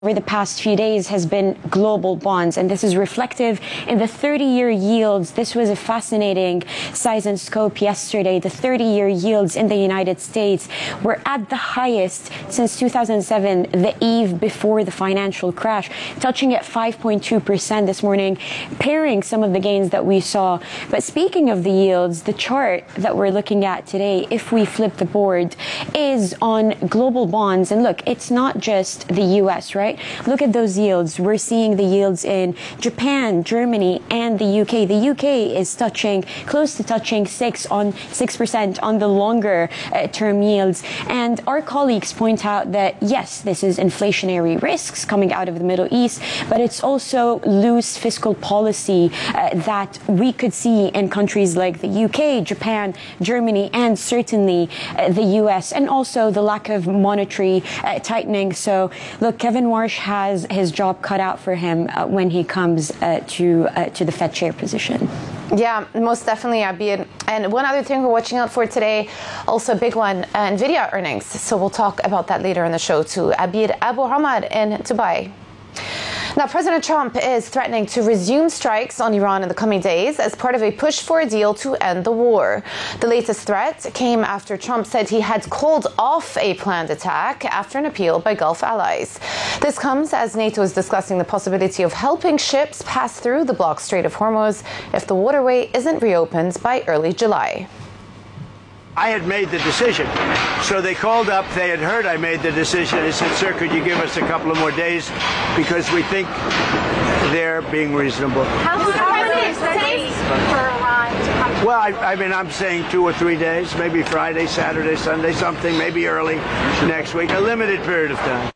over the past few days has been global bonds, and this is reflective in the 30-year yields. This was a fascinating size and scope yesterday. The 30-year yields in the United States were at the highest since 2007, the eve before the financial crash, touching at 5.2% this morning, pairing some of the gains that we saw. But speaking of the yields, the chart that we're looking at today, if we flip the board, is on global bonds. And look, it's not just the U.S., right? Look at those yields. We're seeing the yields in Japan, Germany, and the UK. The UK is close to touching 6% on the longer term yields. And our colleagues point out that, yes, this is inflationary risks coming out of the Middle East, but it's also loose fiscal policy that we could see in countries like the UK, Japan, Germany, and certainly the US, and also the lack of monetary tightening. So, look, Kevin Warsh has his job cut out for him when he comes to the Fed chair position. Yeah, most definitely, Abir. And one other thing we're watching out for today, also a big one, NVIDIA earnings. So we'll talk about that later in the show too. Abir Abu Hamad in Dubai. Now, President Trump is threatening to resume strikes on Iran in the coming days as part of a push for a deal to end the war. The latest threat came after Trump said he had called off a planned attack after an appeal by Gulf allies. This comes as NATO is discussing the possibility of helping ships pass through the blocked Strait of Hormuz if the waterway isn't reopened by early July. I had made the decision. So they called up, they had heard I made the decision. They said, sir, could you give us a couple of more days because we think they're being reasonable. How many is safe for Iran to come to? Well, I mean, I'm saying 2 or 3 days, maybe Friday, Saturday, Sunday, something, maybe early next week, a limited period of time.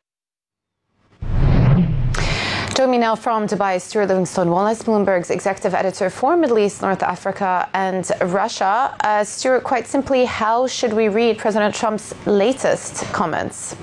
Join me now from Dubai, Stuart Livingston Wallace, Bloomberg's executive editor for Middle East, North Africa and Russia. Stuart, quite simply, how should we read President Trump's latest comments?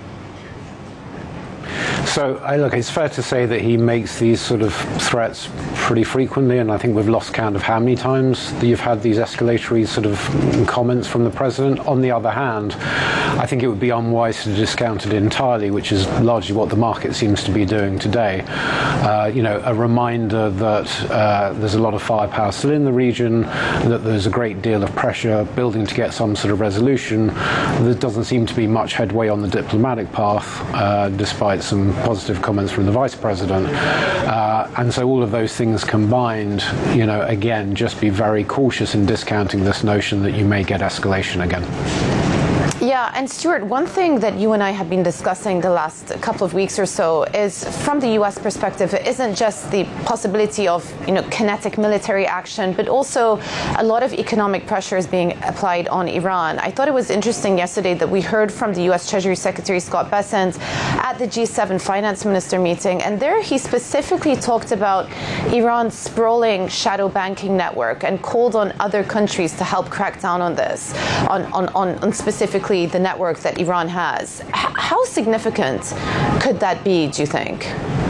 So, look, it's fair to say that he makes these sort of threats pretty frequently, and I think we've lost count of how many times that you've had these escalatory sort of comments from the president. On the other hand, I think it would be unwise to discount it entirely, which is largely what the market seems to be doing today. A reminder that there's a lot of firepower still in the region, that there's a great deal of pressure building to get some sort of resolution. There doesn't seem to be much headway on the diplomatic path, despite some positive comments from the vice president. And so all of those things combined, again, just be very cautious in discounting this notion that you may get escalation again. Yeah, and Stuart, one thing that you and I have been discussing the last couple of weeks or so is, from the U.S. perspective, it isn't just the possibility of, kinetic military action, but also a lot of economic pressures being applied on Iran. I thought it was interesting yesterday that we heard from the U.S. Treasury Secretary Scott Bessent at the G7 finance minister meeting, and there he specifically talked about Iran's sprawling shadow banking network and called on other countries to help crack down on this, on specifically the network that Iran has. How significant could that be, do you think?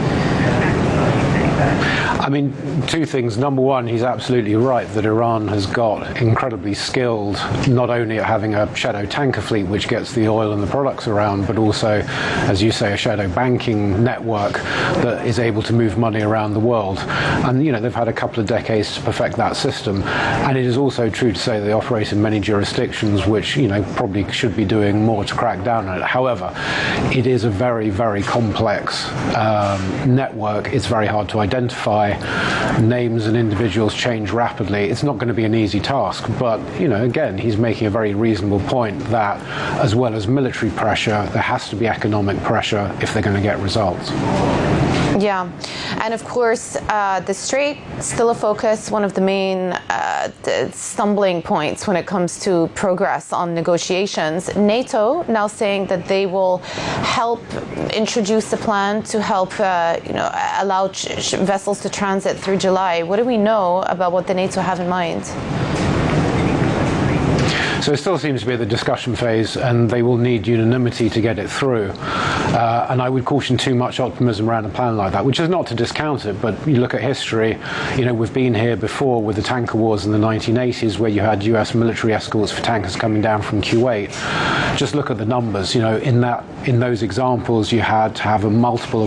I mean, two things. Number one, he's absolutely right that Iran has got incredibly skilled, not only at having a shadow tanker fleet which gets the oil and the products around, but also, as you say, a shadow banking network that is able to move money around the world. And, they've had a couple of decades to perfect that system. And it is also true to say they operate in many jurisdictions which, probably should be doing more to crack down on it. However, it is a very, very complex network. It's very hard to identify. Names and individuals change rapidly. It's not going to be an easy task, but again, he's making a very reasonable point that as well as military pressure, there has to be economic pressure if they're going to get results. Yeah, and of course, the Strait still a focus, one of the main stumbling points when it comes to progress on negotiations. NATO now saying that they will help introduce a plan to help, allow vessels to transit through July. What do we know about what the NATO have in mind? So it still seems to be at the discussion phase, and they will need unanimity to get it through. And I would caution too much optimism around a plan like that, which is not to discount it, but you look at history, we've been here before with the tanker wars in the 1980s, where you had US military escorts for tankers coming down from Kuwait. Just look at the numbers. In those examples, you had to have a multiple